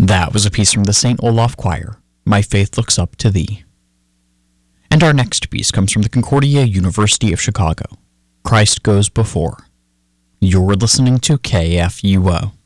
That was a piece from the St. Olaf Choir, My Faith Looks Up to Thee. And our next piece comes from the Concordia University of Chicago, Christ Goes Before. You're listening to KFUO.